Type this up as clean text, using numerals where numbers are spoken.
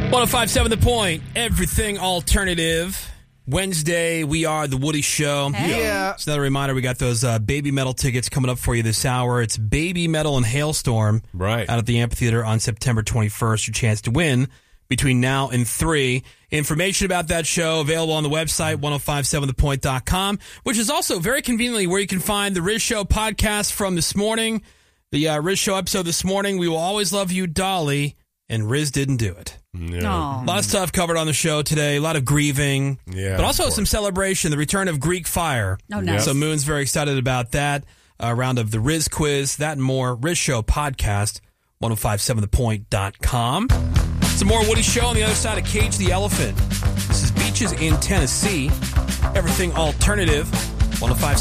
105.7 The Point, everything alternative. Wednesday, we are The Woody Show. Hey. Yeah. It's another reminder, we got those Baby Metal tickets coming up for you this hour. It's Baby Metal and Hailstorm Right. out at the amphitheater on September 21st. Your chance to win between now and 3. Information about that show available on the website, 1057thepoint.com, which is also very conveniently where you can find the Riz Show podcast from this morning. The Riz Show episode this morning, We Will Always Love You, Dolly, and Riz didn't do it. Yeah. A lot of stuff covered on the show today, a lot of grieving, Yeah, but also of some celebration, the return of Greek fire. Oh, nice. So Moon's very excited about that. A round of the Riz quiz, that and more. Riz Show podcast, 1057thepoint.com. Some more Woody Show on the other side of Cage the Elephant. This is Beaches in Tennessee. Everything alternative, 105.